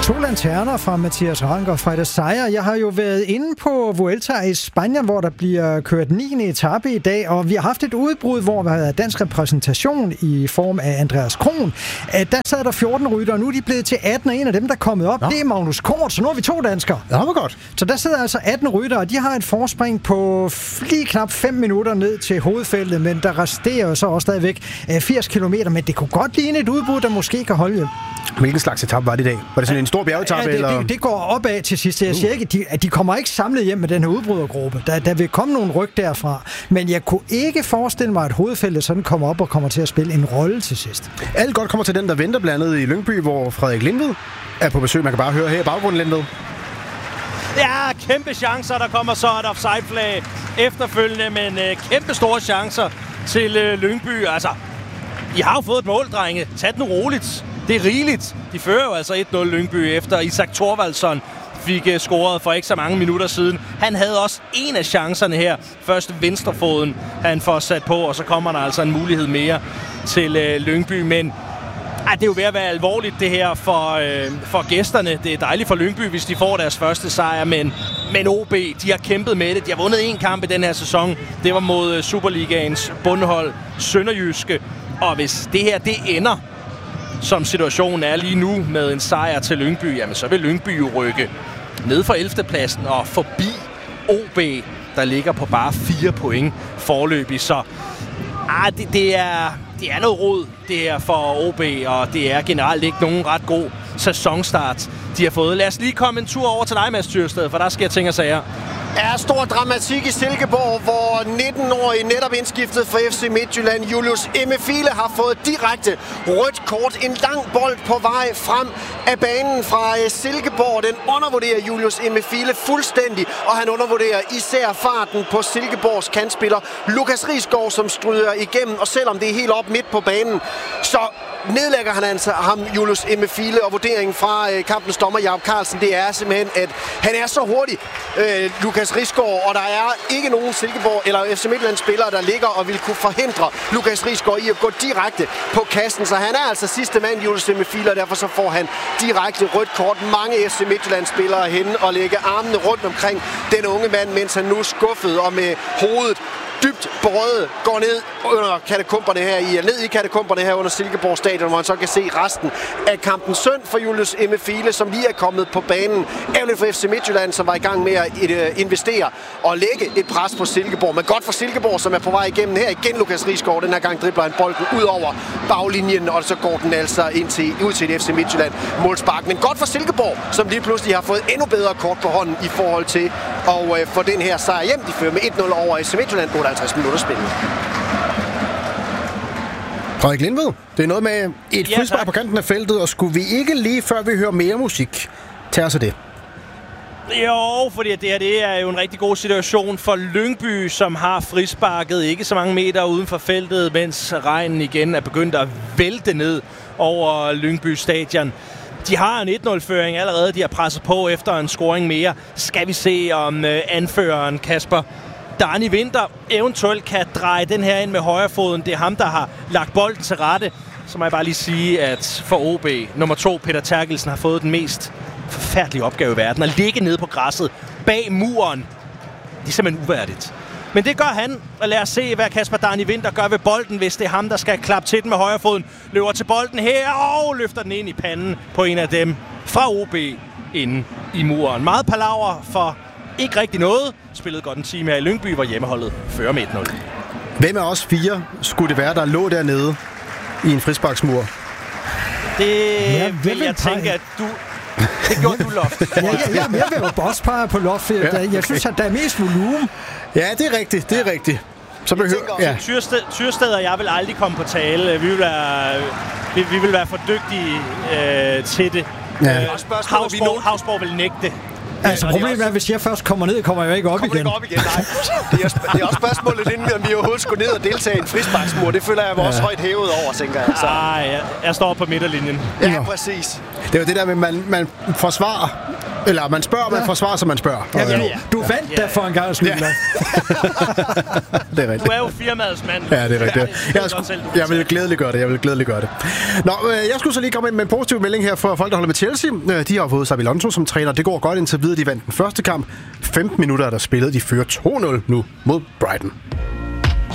To lanterner fra Mathias Ranker fra det sejr. Jeg har jo været inde på Vuelta i Spanien, hvor der bliver kørt 9. etape i dag, og vi har haft et udbrud, hvor der har været dansk repræsentation i form af Andreas Kron. Der sad der 14 ryttere, og nu er de blevet til 18, og en af dem, der er kommet op, det er Magnus Kort, så nu har vi 2 danskere. Ja, det var godt. Så der sidder altså 18 ryttere, og de har et forspring på lige knap 5 minutter ned til hovedfeltet, men der resterer jo så også stadigvæk 80 kilometer, men det kunne godt ligne et udbrud, der måske kan holde hjem. Hvilken slags etape var det i dag? Var det sådan en stor bjergetape? Det går opad til sidst. Jeg siger ikke, at de kommer ikke samlet hjem med den her udbrydergruppe. Der vil komme nogle ryg derfra. Men jeg kunne ikke forestille mig, at hovedfeltet sådan kommer op og kommer til at spille en rolle til sidst. Alt godt kommer til den, der venter blandt andet i Lyngby, hvor Frederik Lindved er på besøg. Man kan bare høre her i baggrunden, Lindved. Ja, kæmpe chancer. Der kommer så et offside-flag efterfølgende, men kæmpe store chancer til Lyngby. Altså, I har jo fået et mål, drenge. Tag den roligt. Det er rigeligt. De fører jo altså 1-0 Lyngby efter Isak Thorvaldsson fik scoret for ikke så mange minutter siden. Han havde også en af chancerne her. Først venstrefoden han får sat på, og så kommer der altså en mulighed mere til Lyngby. Men det er jo ved at være alvorligt det her for gæsterne. Det er dejligt for Lyngby, hvis de får deres første sejr, men OB, de har kæmpet med det. De har vundet en kamp i den her sæson. Det var mod Superligaens bundhold Sønderjyske. Og hvis det her det ender, som situationen er lige nu med en sejr til Lyngby, jamen så vil Lyngby jo rykke ned fra 11. pladsen og forbi OB, der ligger på bare 4 point foreløbig. Så det er noget rod, det her for OB, og det er generelt ikke nogen ret god sæsonstart, de har fået. Lad os lige komme en tur over til dig, Mads Tyrsted, for der sker ting og sager. Er stor dramatik i Silkeborg, hvor 19-årige netop indskiftet for FC Midtjylland, Julius Emefile, har fået direkte rødt kort. En lang bold på vej frem af banen fra Silkeborg. Den undervurderer Julius Emefile fuldstændig, og han undervurderer især farten på Silkeborgs kantspiller Lukas Risgaard, som stryger igennem. Og selvom det er helt op midt på banen, så nedlægger han altså ham, Julius Emefile, og vurderingen fra kampens dommer Jakob Carlsen, det er simpelthen, at han er så hurtig, Lukas Risgaard, og der er ikke nogen Silkeborg eller FC Midtjylland spillere, der ligger og vil kunne forhindre Lukas Risgaard i at gå direkte på kassen. Så han er altså sidste mand, Julius Emefile, og derfor så får han direkte rødt kort. Mange FC Midtjylland spillere henne og lægger armene rundt omkring den unge mand, mens han nu skuffet og med hovedet dybt berøvet går ned under ned i katakomberne her under Silkeborg Stadion, hvor man så kan se resten af kampen. Synd for Julius Emefile, som lige er kommet på banen. Ærgerligt for FC Midtjylland, som var i gang med at investere og lægge et pres på Silkeborg. Men godt for Silkeborg, som er på vej igennem her igen. Lukas Risgaard, den her gang dribler han bolden ud over baglinjen, og så går den altså ud til et FC Midtjylland målspark. Men godt for Silkeborg, som lige pludselig har fået endnu bedre kort på hånden i forhold til at få den her sejr hjem. De fører med 1-0 over FC Midtjylland. 50 minutter spillet. Frederik Lindved, det er noget med et frispark på kanten af feltet, og skulle vi ikke lige, før vi hører mere musik, tage os af det? Jo, fordi det er jo en rigtig god situation for Lyngby, som har frisparket ikke så mange meter uden for feltet, mens regnen igen er begyndt at vælte ned over Lyngby Stadion. De har en 1-0-føring allerede, de har presset på efter en scoring mere. Skal vi se, om anføreren Kasper Dani Winther eventuelt kan dreje den her ind med højrefoden. Det er ham, der har lagt bolden til rette. Så må jeg bare lige sige, at for OB, nummer 2, Peter Terkelsen, har fået den mest forfærdelige opgave i verden. At ligge nede på græsset bag muren. Det er simpelthen uværdigt. Men det gør han, og lad os se, hvad Kasper Dani Winther gør ved bolden, hvis det er ham, der skal klappe til den med højrefoden. Løber til bolden her og løfter den ind i panden på en af dem fra OB inde i muren. Meget palaver for ikke rigtig noget. Spillede godt en time her i Lyngby, hvor hjemmeholdet fører med 1-0. Hvem af os 4 skulle det være, der lå dernede i en frisparksmur? Det vil jeg tænke, at du... Det gjorde du, Loft. Jeg vil jo bosspeger på Loft. Jeg synes, at der er mest volumen. Ja, det er rigtigt. Så Tyrsted og jeg vil aldrig komme på tale. Vi vil være for dygtige til det. Ja. Havsborg vil nægte. Altså problemet er, at hvis jeg først kommer ned, kommer jeg ikke op igen. Nej. Det er også spørgsmålet, inden vi overhovedet skulle ned og deltage i en frisparksmur. Det føler jeg også højt hævet over, tænker jeg. Jeg står på midterlinjen. Ja, præcis. Det er jo det der med, man forsvarer Eller man spørger, man forsvarer, som man spørger. Du vandt da for en gang skyld. Det er rigtigt. Du er jo firmaets mand. Ja, det er rigtigt. Jeg vil glædeligt gøre det. Nå, jeg skulle så lige komme ind med en positiv melding her for folk, der holder med Chelsea. De har fået Xabi Alonso som træner. Det går godt indtil videre. De vandt den første kamp. 15 minutter er der spillet. De fører 2-0 nu mod Brighton.